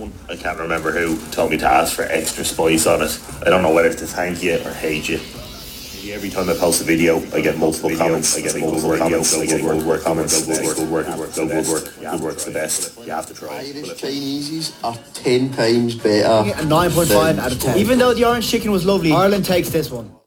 I can't remember who told me to ask for extra spice on it. I don't know whether to thank you or hate you. Maybe every time I post a video, I get multiple comments. I get multiple comments. I get good work comments. Good work. Good work's the best. You have to try. Irish Chineses are 10 times better. A 9.5 out of 10. Even though the orange chicken was lovely, Ireland takes this one.